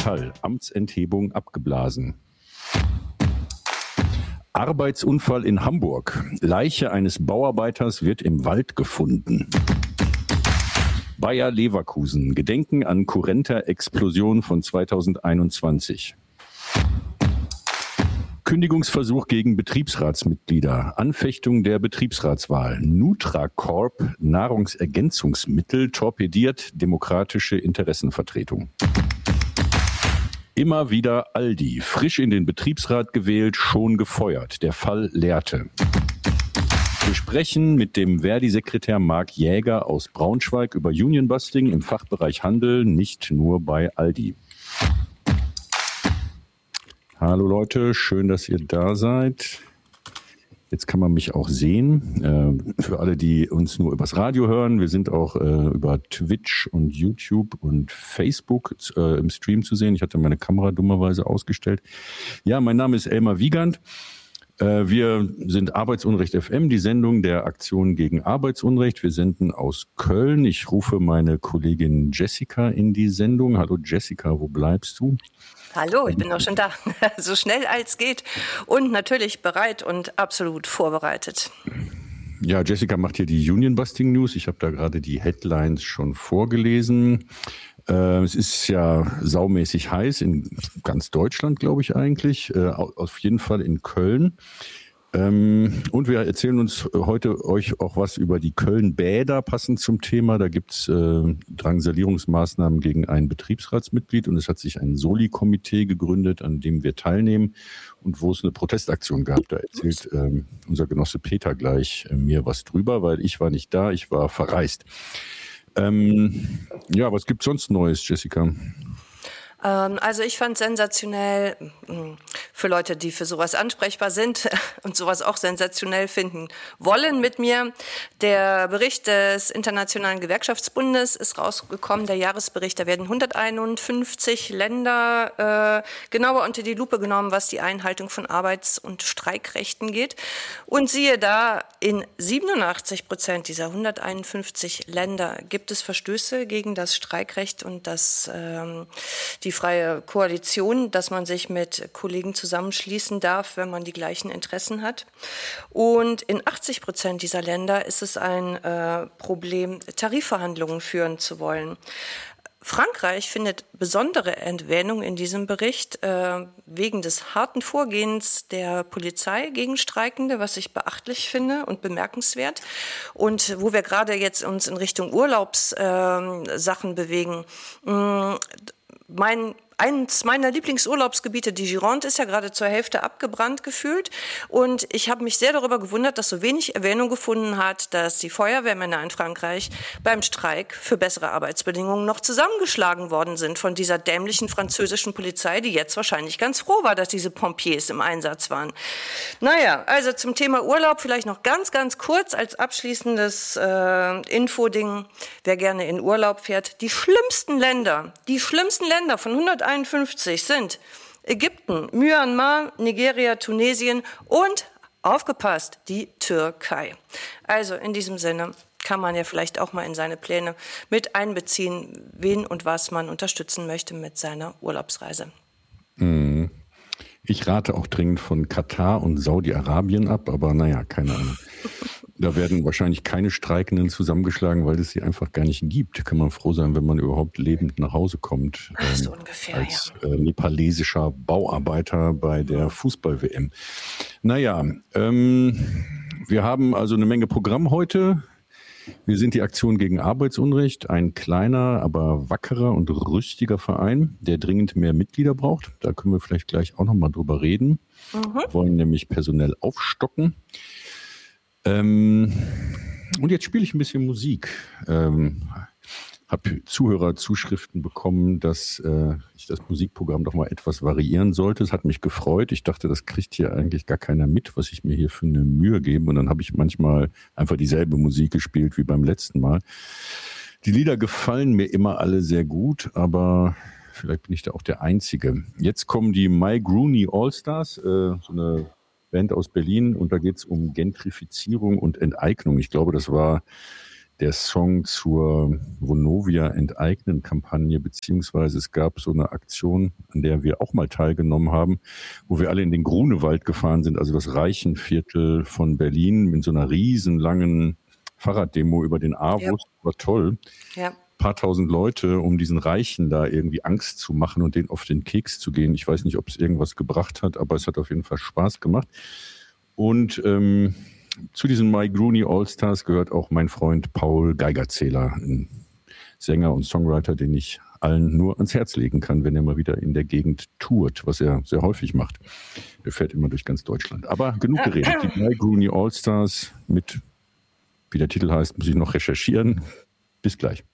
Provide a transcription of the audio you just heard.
Metall, Amtsenthebung abgeblasen. Arbeitsunfall in Hamburg. Leiche eines Bauarbeiters wird im Wald gefunden. Bayer Leverkusen. Gedenken an Currenta-Explosion von 2021. Kündigungsversuch gegen Betriebsratsmitglieder. Anfechtung der Betriebsratswahl. Nutracorp Nahrungsergänzungsmittel torpediert demokratische Interessenvertretung. Immer wieder Aldi. Frisch in den Betriebsrat gewählt, schon gefeuert. Der Fall Lehrte. Wir sprechen mit dem Verdi-Sekretär Marc Jäger aus Braunschweig über Unionbusting im Fachbereich Handel, nicht nur bei Aldi. Hallo Leute, schön, dass ihr da seid. Jetzt kann man mich auch sehen. Für alle, die uns nur übers Radio hören, wir sind auch über Twitch und YouTube und Facebook im Stream zu sehen. Ich hatte meine Kamera dummerweise ausgestellt. Ja, mein Name ist Elmar Wiegand. Wir sind Arbeitsunrecht FM, die Sendung der Aktion gegen Arbeitsunrecht. Wir senden aus Köln. Ich rufe meine Kollegin Jessica in die Sendung. Hallo Jessica, wo bleibst du? Hallo, ich bin auch schon da. So schnell als geht und natürlich bereit und absolut vorbereitet. Ja, Jessica macht hier die Unionbusting News. Ich habe da gerade die Headlines schon vorgelesen. Es ist ja saumäßig heiß in ganz Deutschland, glaube ich eigentlich. Auf jeden Fall in Köln. Und wir erzählen uns heute euch auch was über die Köln-Bäder passend zum Thema. Da gibt's Drangsalierungsmaßnahmen gegen ein Betriebsratsmitglied und es hat sich ein Soli-Komitee gegründet, an dem wir teilnehmen und wo es eine Protestaktion gab. Da erzählt unser Genosse Peter gleich mir was drüber, weil ich war nicht da, ich war verreist. Ja, was gibt's sonst Neues, Jessica? Also ich fand sensationell, für Leute, die für sowas ansprechbar sind und sowas auch sensationell finden wollen mit mir, der Bericht des Internationalen Gewerkschaftsbundes ist rausgekommen, der Jahresbericht. Da werden 151 Länder genauer unter die Lupe genommen, was die Einhaltung von Arbeits- und Streikrechten geht. Und siehe da, in 87% dieser 151 Länder gibt es Verstöße gegen das Streikrecht und die freie Koalition, dass man sich mit Kollegen zusammenschließen darf, wenn man die gleichen Interessen hat. Und in 80% dieser Länder ist es ein Problem, Tarifverhandlungen führen zu wollen. Frankreich findet besondere Erwähnung in diesem Bericht wegen des harten Vorgehens der Polizei gegen Streikende, was ich beachtlich finde und bemerkenswert. Und wo wir gerade jetzt uns in Richtung Urlaubssachen bewegen, eins meiner Lieblingsurlaubsgebiete, die Gironde, ist ja gerade zur Hälfte abgebrannt gefühlt. Und ich habe mich sehr darüber gewundert, dass so wenig Erwähnung gefunden hat, dass die Feuerwehrmänner in Frankreich beim Streik für bessere Arbeitsbedingungen noch zusammengeschlagen worden sind von dieser dämlichen französischen Polizei, die jetzt wahrscheinlich ganz froh war, dass diese Pompiers im Einsatz waren. Naja, also zum Thema Urlaub vielleicht noch ganz, ganz kurz als abschließendes Infoding. Wer gerne in Urlaub fährt, die schlimmsten Länder von 151 sind Ägypten, Myanmar, Nigeria, Tunesien und, aufgepasst, die Türkei. Also in diesem Sinne kann man ja vielleicht auch mal in seine Pläne mit einbeziehen, wen und was man unterstützen möchte mit seiner Urlaubsreise. Ich rate auch dringend von Katar und Saudi-Arabien ab, aber naja, keine Ahnung. Da werden wahrscheinlich keine Streikenden zusammengeschlagen, weil es sie einfach gar nicht gibt. Kann man froh sein, wenn man überhaupt lebend nach Hause kommt. So ungefähr, als nepalesischer Bauarbeiter bei der Fußball-WM. Naja, wir haben also eine Menge Programm heute. Wir sind die Aktion gegen Arbeitsunrecht, ein kleiner, aber wackerer und rüstiger Verein, der dringend mehr Mitglieder braucht. Da können wir vielleicht gleich auch nochmal drüber reden. Wir wollen nämlich personell aufstocken. Und jetzt spiele ich ein bisschen Musik. Habe Zuhörerzuschriften bekommen, dass ich das Musikprogramm doch mal etwas variieren sollte. Es hat mich gefreut. Ich dachte, das kriegt hier eigentlich gar keiner mit, was ich mir hier für eine Mühe gebe. Und dann habe ich manchmal einfach dieselbe Musik gespielt wie beim letzten Mal. Die Lieder gefallen mir immer alle sehr gut, aber vielleicht bin ich da auch der Einzige. Jetzt kommen die My Groony Allstars, so eine Band aus Berlin, und da geht es um Gentrifizierung und Enteignung. Ich glaube, das war der Song zur Vonovia-Enteignen-Kampagne, beziehungsweise es gab so eine Aktion, an der wir auch mal teilgenommen haben, wo wir alle in den Grunewald gefahren sind, also das Reichenviertel von Berlin, in so einer riesenlangen Fahrraddemo über den Aarhus. Ja. War toll. Ja. Paar tausend Leute, um diesen Reichen da irgendwie Angst zu machen und denen auf den Keks zu gehen. Ich weiß nicht, ob es irgendwas gebracht hat, aber es hat auf jeden Fall Spaß gemacht. Und zu diesen My Groony All-Stars gehört auch mein Freund Paul Geigerzähler, ein Sänger und Songwriter, den ich allen nur ans Herz legen kann, wenn er mal wieder in der Gegend tourt, was er sehr häufig macht. Er fährt immer durch ganz Deutschland. Aber genug geredet. Die My Groony All-Stars mit, wie der Titel heißt, muss ich noch recherchieren. Bis gleich.